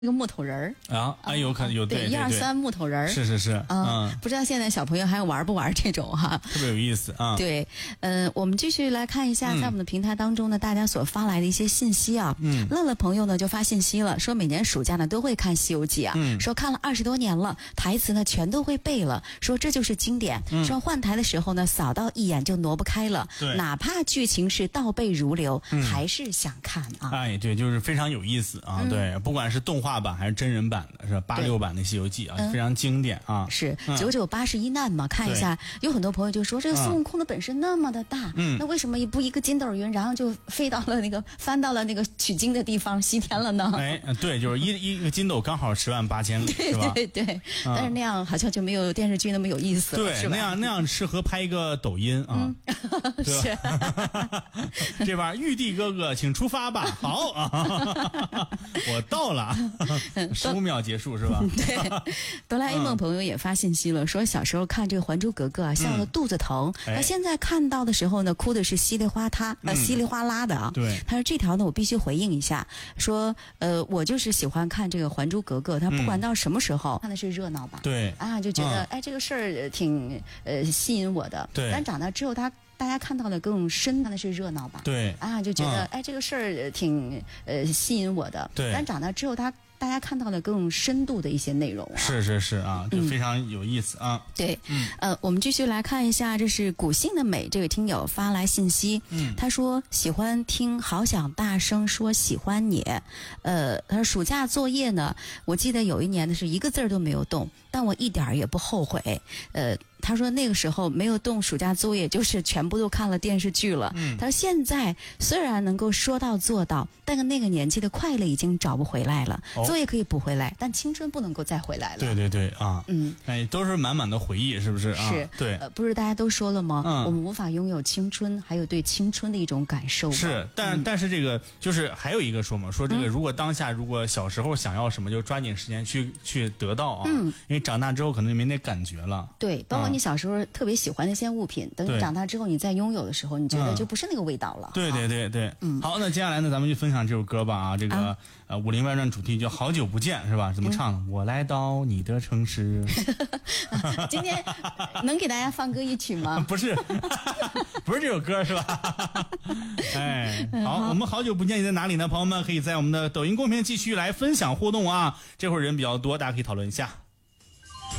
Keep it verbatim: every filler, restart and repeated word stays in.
一个木头人儿啊，哎，有可能有对一二三木头人儿， 是是是， 嗯，不知道现在小朋友还玩不玩这种哈？ 特别有意思啊。 对，呃，我们继续来看一下在我们的平台当中呢，大家所发来的一些信息啊。嗯，乐乐朋友呢就发信息了，说每年暑假呢都会看《西游记》啊，嗯、说看了二十多年了，台词呢全都会背了，说这就是经典。嗯、说换台的时候呢，扫到一眼就挪不开了， 对， 哪怕剧情是倒背如流，嗯、还是想看啊。 哎，对，就是非常有意思啊。嗯、对，不管是动画版还是真人版的，是吧？八六版的《西游记》啊，嗯、非常经典啊。 是九九八十一难嘛？看一下，有很多朋友就说这个孙悟空的本事那么的大，嗯，那为什么一不一个筋斗云，然后就飞到了那个翻到了那个取经的地方西天了呢？ 哎，对，就是一一个筋斗刚好十万八千里，是吧？ 对对对，嗯、但是那样好像就没有电视剧那么有意思了， 对， 是吧？ 那样那样适合拍一个抖音啊，嗯、 是。 这边玉帝哥哥，请出发吧！好啊，我到了，十五秒结束是吧？ 对，哆啦 A 梦朋友也发信息了，说小时候看这个《还珠格格》啊，笑得肚子疼，那、嗯、现在看到的时候呢，哭的是稀里哗啦，呃，稀里哗啦的啊。 对， 他说这条呢，我必须回应一下，说呃，我就是喜欢看这个《还珠格格》，他不管到什么时候、嗯、看的是热闹吧， 对啊，就觉得、 嗯、 哎这个事儿挺呃吸引我的， 对， 但长大之后他。大家看到的更深，看的是热闹吧？ 对啊，就觉得、 嗯、 哎，这个事儿挺呃吸引我的。 对， 但长大之后，他大家看到的更深度的一些内容啊。 是是是啊，就非常有意思、嗯、啊。 对，嗯，呃，我们继续来看一下，这是古姓的美这位听友发来信息，嗯，他说喜欢听，好想大声说喜欢你。呃，他说暑假作业呢，我记得有一年的是一个字儿都没有动，但我一点儿也不后悔。呃。他说那个时候没有动暑假作业，就是全部都看了电视剧了。嗯，他说现在虽然能够说到做到，但那个年纪的快乐已经找不回来了。哦、作业可以补回来，但青春不能够再回来了。 对对对啊，嗯，哎，都是满满的回忆，是不是啊？ 是， 对， 呃，不是大家都说了吗？ 嗯， 我们无法拥有青春，还有对青春的一种感受。 是，但、嗯、但是这个就是还有一个说嘛，说这个如果当下如果小时候想要什么，就抓紧时间去去得到啊。嗯，因为长大之后可能就没那感觉了。 对，包括你小时候特别。喜欢的一些物品，等你长大之后，你再拥有的时候，你觉得就不是那个味道了。 嗯、对对对对，嗯，好，那接下来呢，咱们就分享这首歌吧啊，这个、啊、呃《武林外传》主题叫《好久不见》是吧？怎么唱？嗯、我来到你的城市。 今天能给大家放歌一曲吗？ 不是，不是这首歌是吧？哎，好，我们好久不见，你在哪里呢？朋友们可以在我们的抖音公屏继续来分享互动啊，这会儿人比较多，大家可以讨论一下。